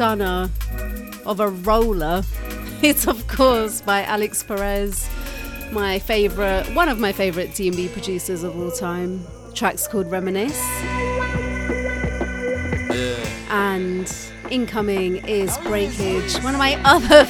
stunner of a roller. It's of course by Alex Perez, one of my favorite D&B producers of all time. The track's called Reminisce. And incoming is Breakage, one of my other